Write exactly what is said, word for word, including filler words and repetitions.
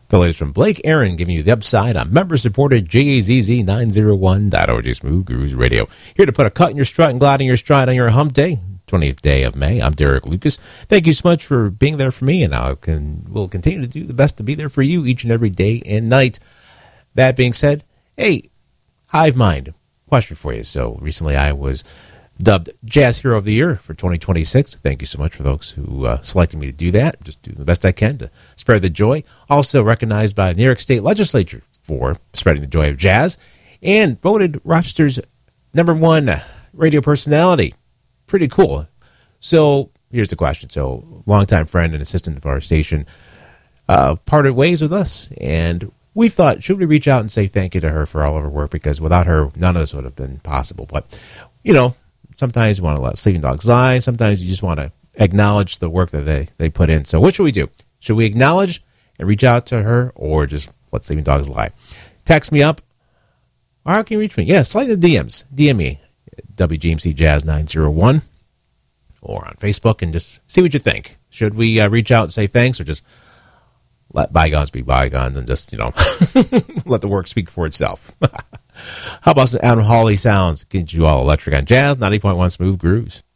The latest from Blake Aaron giving you the upside on member-supported J A Z Z nine oh one dot org. Smooth Grooves Radio. Here to put a cut in your strut and glide in your stride on your hump day, twentieth day of May. I'm Derek Lucas. Thank you so much for being there for me, and I can will continue to do the best to be there for you each and every day and night. That being said, hey, Hive Mind, question for you. So recently I was dubbed Jazz Hero of the Year for twenty twenty-six. Thank you so much for those who uh, selected me to do that. Just do the best I can to spread the joy. Also recognized by the New York State Legislature for spreading the joy of jazz, and voted Rochester's number one radio personality. Pretty cool. So here's the question. So longtime friend and assistant of our station uh, parted ways with us, and we thought, should we reach out and say thank you to her for all of her work, because without her, none of this would have been possible. But, you know, sometimes you want to let sleeping dogs lie. Sometimes you just want to acknowledge the work that they, they put in. So what should we do? Should we acknowledge and reach out to her, or just let sleeping dogs lie? Text me up. Or how can you reach me? Yeah, slide the D Ms. D M me, W G M C Jazz nine oh one, or on Facebook, and just see what you think. Should we uh, reach out and say thanks, or just let bygones be bygones and just, you know, let the work speak for itself? How about some Adam Hawley sounds? Get you all electric on Jazz ninety point one Smooth Grooves.